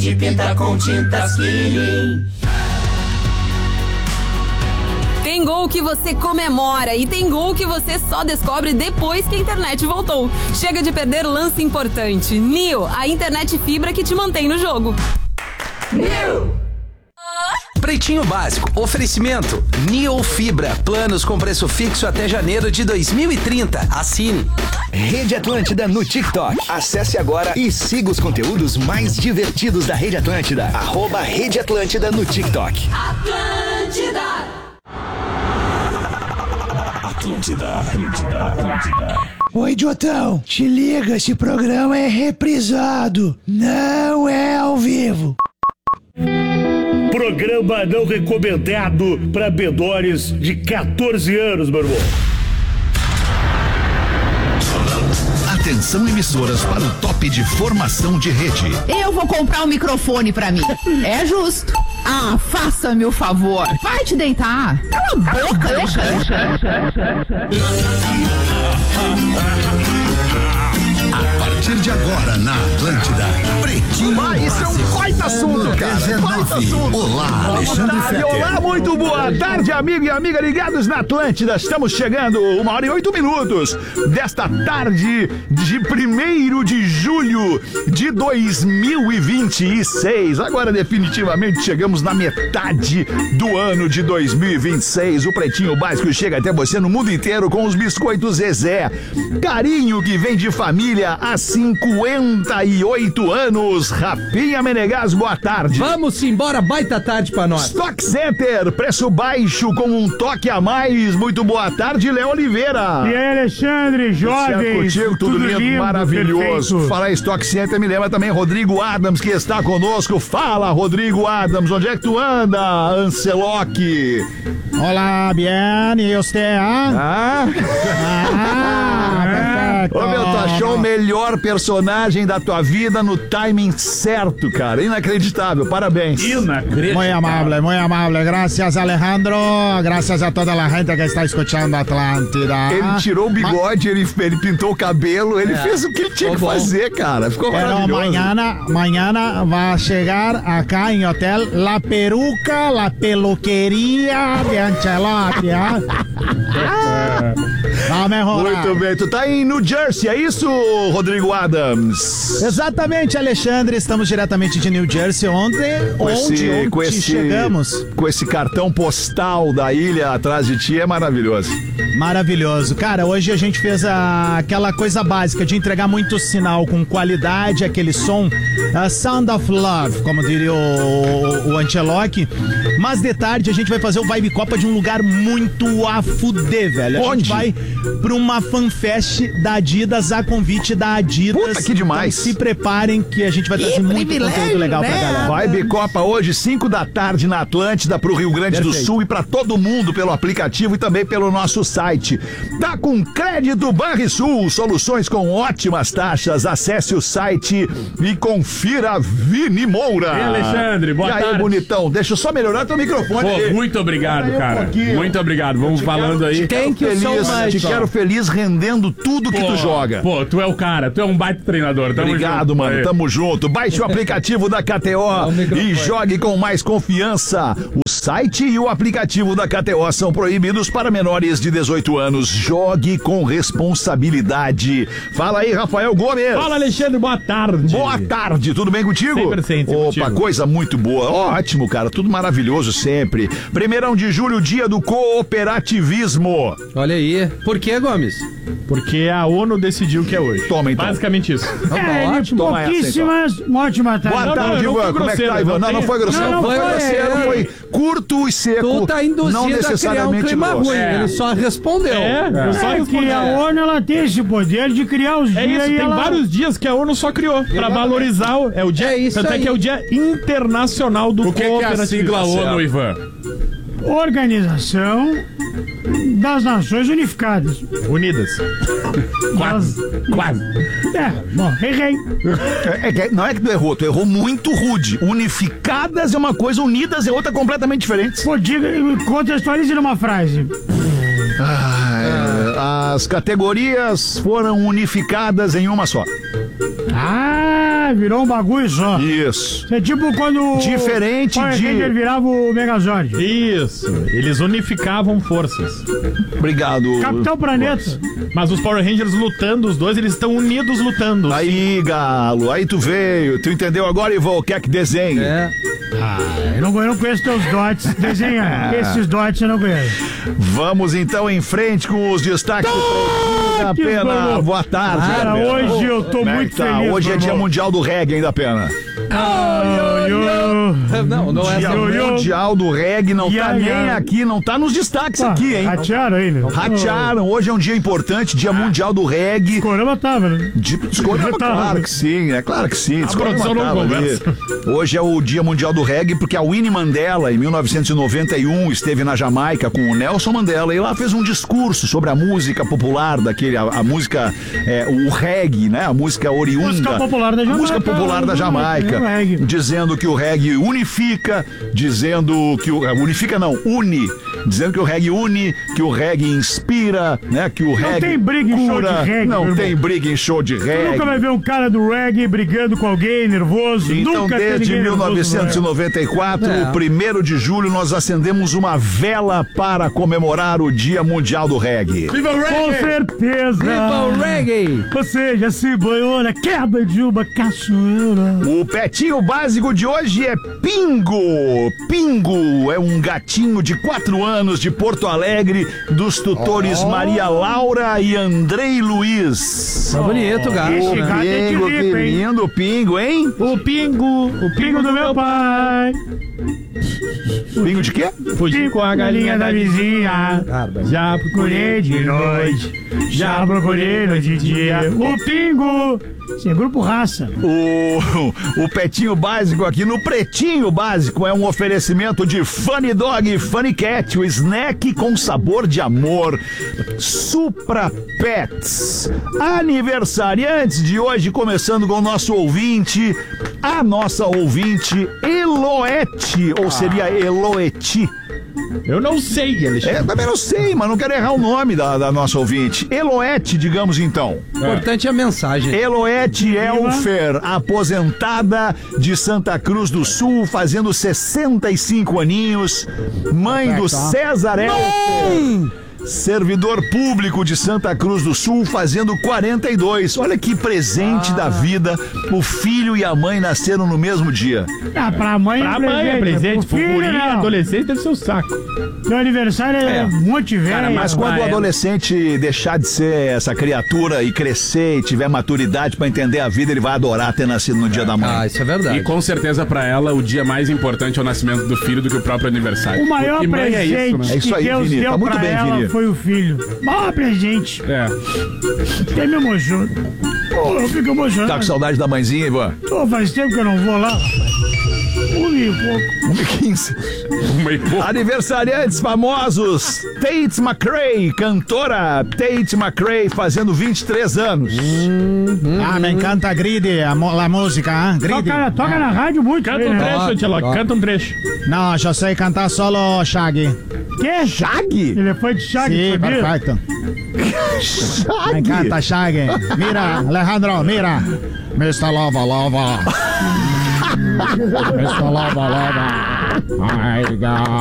de pintar com tintas Killing. Tem gol que você comemora e tem gol que você só descobre depois que a internet voltou. Chega de perder lance importante. Neo, a internet fibra que te mantém no jogo. Neo! Pretinho Básico, oferecimento Neo Fibra, planos com preço fixo até janeiro de 2030. Assine. Rede Atlântida no TikTok. Acesse agora e siga os conteúdos mais divertidos da Rede Atlântida. @Rede Atlântida no TikTok. Atlântida! Ô idiotão, te liga, esse programa é reprisado, não é ao vivo. Programa não recomendado para menores de 14 anos, meu irmão. Atenção, emissoras, para o top de formação de rede. Eu vou comprar um microfone pra mim. É justo. Ah, faça-me o favor. Vai te deitar. Cala a boca, A partir de agora na Atlântida, Pretinho Básico. Isso é um baita assunto, cara. Baita assunto. Olá, Alexandre Fetter. Olá, muito boa tarde, amigo e amiga ligados na Atlântida. Estamos chegando 1h08 desta tarde de 1º de julho de 2026. Agora definitivamente chegamos na metade do ano de 2026. O Pretinho Básico chega até você no mundo inteiro com os biscoitos Zezé. Carinho que vem de família há 58 anos. Rafinha Menegas, boa tarde. Vamos embora, baita tarde pra nós. Stock Center, preço baixo com um toque a mais. Muito boa tarde, Léo Oliveira. E aí, Alexandre, jovens. Contigo, tudo lindo, maravilhoso. Perfeito. Falar em Stock Center me lembra também Rodrigo Adams, que está conosco. Fala, Rodrigo Adams, onde é que tu anda, Ancelotti? Olá, bien, e você, Ô, meu, tu achou o melhor personagem da tua vida no timing certo, cara. Inacreditável, parabéns. Inacreditável. Muy amable. Gracias, Alejandro. Gracias a toda a gente que está escutando Atlântida. Ele tirou o bigode, ele pintou o cabelo, ele fez o que ele tinha que fazer, cara. Ficou maravilhoso. Mañana vai chegar acá em hotel La Peruca, La Peluqueria de Ancelotti, Vai melhorar. Muito bem, tu tá em New Jersey, é isso, Rodrigo Adams? Exatamente, Alexandre, estamos diretamente de New Jersey, onde chegamos. Com esse cartão postal da ilha atrás de ti, é maravilhoso. Maravilhoso. Cara, hoje a gente fez aquela coisa básica de entregar muito sinal com qualidade, aquele som, Sound of Love, como diria o Ancelotti. Mas de tarde a gente vai fazer o Vibe Copa de um lugar muito a fuder, velho. A gente vai pra uma fanfest da Adidas, a convite da Adidas. Puta, que demais. Então se preparem que a gente vai trazer muito conteúdo legal pra galera. Vibe Copa hoje, 5 da tarde na Atlântida, pro Rio Grande do Sul e pra todo mundo pelo aplicativo e também pelo nosso site. Tá com crédito Banrisul, soluções com ótimas taxas. Acesse o site e confira Vini Moura. E Alexandre, boa tarde. E aí, bonitão, deixa eu só melhorar teu microfone. Pô, muito obrigado, cara. Muito obrigado. Vamos falando aí. Te quero feliz rendendo tudo que tu joga. Pô, tu é o cara, tu é um baita treinador. Obrigado, junto, mano. aí. Tamo junto. Baixe o aplicativo da KTO e jogue com mais confiança. O site e o aplicativo da KTO são proibidos para menores de 18 anos. Jogue com responsabilidade. Fala aí, Rafael Gomes. Fala, Alexandre. Boa tarde. Boa tarde. Tudo bem contigo? 100% Opa, contigo. coisa muito boa. Ótimo, cara. Tudo maravilhoso sempre. 1º de julho, dia do cooperativismo. Olha aí. Por que, Gomes? Porque a ONU decidiu que é hoje. Toma, então. Basicamente isso. Pouquíssimas, uma ótima tarde. Boa tarde, Ivan. Como é que tá, Ivan? Não foi grosseiro. Não foi foi grosseiro, foi curto e seco. Tu tá induzindo não a criar um necessariamente clima grosso. ruim. Ele só respondeu. Eu só respondi. a ONU ela tem esse poder de criar os É dias isso, e tem ela... vários dias que a ONU só criou pra valorizar o dia. É isso tanto aí. é que é o Dia Internacional do Cooperativismo. é a sigla ONU, Ivan? Organização das Nações Unificadas. Unidas. Quase. Bom, errei. Não é que tu errou muito rude. Unificadas é uma coisa, unidas é outra completamente diferente. Pô, contextualize numa frase. As categorias foram unificadas em uma só. virou um bagulho só. Isso. É tipo quando Diferente o Power de... Ranger virava o Megazord. Isso. Eles unificavam forças. Obrigado. Capitão Planeta. Mas os Power Rangers lutando, os dois, eles estão unidos lutando. Aí, Galo, aí tu veio. Tu entendeu agora, Ivo? Quer que desenhe? Eu não conheço teus dots. Desenha. Esses dots eu não conheço. Vamos então em frente com os destaques do da Pena. Boa tarde. Cara, hoje eu tô muito feliz. Hoje é Dia Mundial do Reggae, hein, da Pena? Não é Dia Mundial do Reggae não tá nem aqui, não tá nos destaques aqui, hein? Ratearam aí, né? Ratearam. Hoje é um dia importante, Dia Mundial do Reggae. Discorama tava, né? Discorama, claro que sim, é claro que sim. A produção não conversa. Hoje é o Dia Mundial do Reggae porque a Winnie Mandela, em 1991, esteve na Jamaica com o Nelson Mandela e lá fez um discurso sobre a música popular daquele, a música, o reggae, né? A música oriunda. Música popular da Jamaica. Música popular da Jamaica. Dizendo que o reggae unifica, dizendo que une, dizendo que o reggae une, que o reggae inspira, né? Que o reggae não tem briga em show de reggae. Não tem briga em show de reggae. Tu nunca vai ver um cara do reggae brigando com alguém nervoso. Então, nunca desde 1994, 1º de julho, nós acendemos uma vela para comemorar o Dia Mundial do Reggae. Viva o reggae! Com certeza! Viva o reggae! Ou seja, se banhou na queda de uma cachoeira. O petinho básico de hoje é Pingo. Pingo é um gatinho de 4 anos de Porto Alegre, dos tutores Maria Laura e Andrei Luiz. Tá bonito, gato. Esse gato é Pingo, de que rico, hein? lindo, Pingo, hein? O pingo do meu pai. Pingo de quê? Fugi com a galinha da vizinha. Já procurei de noite. Já procurei de dia. O pingo. Isso é grupo raça. O petinho básico aqui no Pretinho Básico é um oferecimento de Funny Dog e Funny Cat, o snack com sabor de amor. Supra Pets. Aniversariantes de hoje, começando com o nosso ouvinte, a nossa ouvinte Eloete, ou seria Eloeti. Eu não sei, Alexandre. Eu também não sei, mas não quero errar o nome da nossa ouvinte. Eloete, digamos então. O importante é a mensagem. Eloete Elfer, aposentada de Santa Cruz do Sul, fazendo 65 aninhos. Mãe do César Elfer. Servidor público de Santa Cruz do Sul, fazendo 42. Olha que presente da vida. O filho e a mãe nasceram no mesmo dia. Pra mãe é presente. Pro guri, adolescente, deve ser o saco. Meu aniversário é monte velho. Cara, mas quando o adolescente deixar de ser essa criatura e crescer e tiver maturidade pra entender a vida, ele vai adorar ter nascido no dia da mãe. Isso é verdade. E com certeza pra ela, o dia mais importante é o nascimento do filho do que o próprio aniversário. O maior Porque mãe presente é isso, né? É isso aí, que Deus Vini. deu Tá muito pra bem, ela Vini. foi o filho. Maior presente. Até me emociona. Pô, eu fico emocionado. Tá com saudade da mãezinha, Ivan? Pô, faz tempo que eu não vou lá, rapaz. 1h15. Aniversariantes famosos. Tate McRae, cantora Tate McRae, fazendo 23 anos. Me encanta Gride, a música, hein? Gride. Toca na rádio muito. Canta um trecho, Anteloque, canta um trecho. Não, eu sei cantar solo Shaggy. Que? Shaggy? Elefante Shaggy, Sim, sabia? perfeito. Shaggy? Me encanta Shaggy. Mira, Alejandro, mira. Mr. Lava Lava. Mr. Lava Lava. My God.